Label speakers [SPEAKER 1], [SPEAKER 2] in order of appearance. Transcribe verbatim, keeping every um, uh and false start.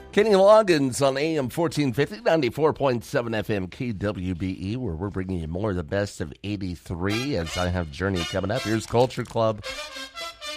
[SPEAKER 1] Kenny Loggins on A M fourteen fifty, ninety-four point seven F M K W B E, where we're bringing you more of the best of eighty-three as I have Journey coming up. Here's Culture Club